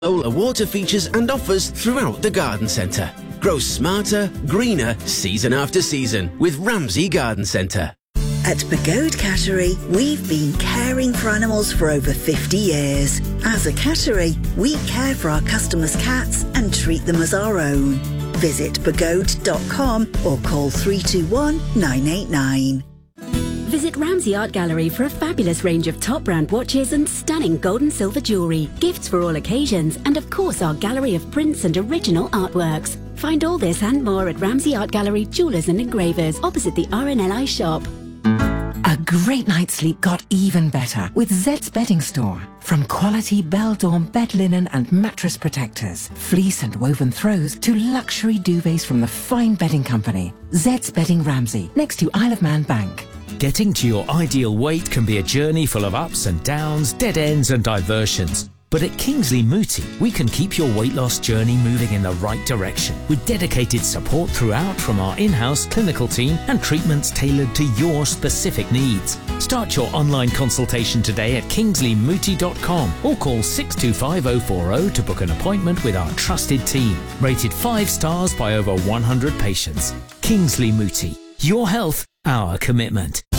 Solar water features and offers throughout the garden centre. Grow smarter, greener, season after season with Ramsey Garden Centre. At Pagode Cattery, we've been caring for animals for over 50 years. As a cattery, we care for our customers' cats and treat them as our own. Visit pagode.com or call 321 989. Visit Ramsey Art Gallery for a fabulous range of top brand watches and stunning gold and silver jewellery, gifts for all occasions, and of course our gallery of prints and original artworks. Find all this and more at Ramsey Art Gallery, Jewellers and Engravers, opposite the RNLI shop. A great night's sleep got even better with Zed's Bedding Store. From quality Belle-Dorm bed linen and mattress protectors, fleece and woven throws, to luxury duvets from the fine bedding company. Zed's Bedding Ramsey, next to Isle of Man Bank. Getting to your ideal weight can be a journey full of ups and downs, dead ends and diversions. But at Kingsley Mooti, we can keep your weight loss journey moving in the right direction with dedicated support throughout from our in-house clinical team and treatments tailored to your specific needs. Start your online consultation today at kingsleymooti.com or call 625040 to book an appointment with our trusted team. Rated 5 stars by over 100 patients. Kingsley Mooti. Your health, our commitment.